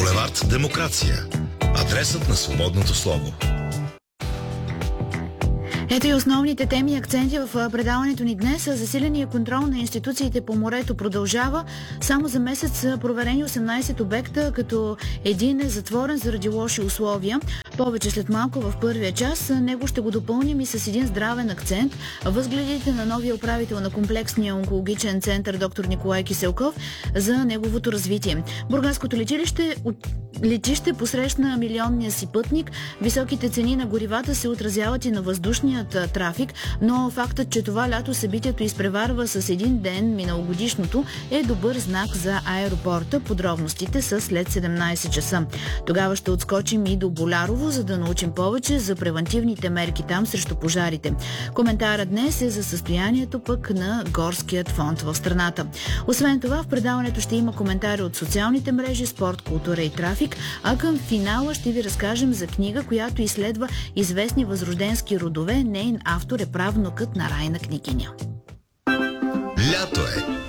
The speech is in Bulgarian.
Булевард Демокрация. Адресът на свободното слово. Ето и основните теми и акценти в предаването ни днес. Засиления контрол на институциите по морето продължава. Само за месец са проверени 18 обекта, като един е затворен заради лоши условия. Повече след малко в първия час. Него ще го допълним и с един здравен акцент. Възгледите на новия управител на комплексния онкологичен център доктор Николай Киселков за неговото развитие. Бургаското летище посрещна милионния си пътник. Високите цени на горивата се отразяват и на въздушният трафик, но фактът, че това лято събитието изпреварва с един ден миналогодишното, е добър знак за аеропорта. Подробностите са след 17 часа. Тогава ще отскочим и до Болярово, за да научим повече за превантивните мерки там срещу пожарите. Коментарът днес е за състоянието пък на горският фонд в страната. Освен това, в предаването ще има коментари от социалните мрежи, спорт, култура и трафик, а към финала ще ви разкажем за книга, която изследва известни възрожденски родове. Нейн автор е правнукът на Райна княгиня. Лято е.